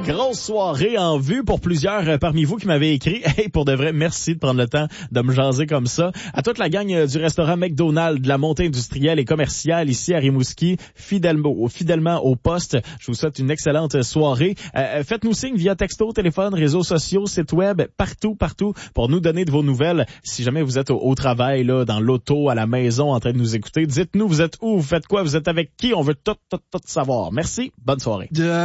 Grosse soirée en vue pour plusieurs parmi vous qui m'avaient écrit. Hey, pour de vrai, merci de prendre le temps de me jaser comme ça. À toute la gang du restaurant McDonald's de la montée industrielle et commerciale ici à Rimouski, fidèlement au poste. Je vous souhaite une excellente soirée. Faites-nous signe via texto, téléphone, réseaux sociaux, site web, partout pour nous donner de vos nouvelles. Si jamais vous êtes au travail, là, dans l'auto, à la maison, en train de nous écouter, dites-nous, vous êtes où, vous faites quoi, vous êtes avec qui, on veut tout savoir. Merci, bonne soirée.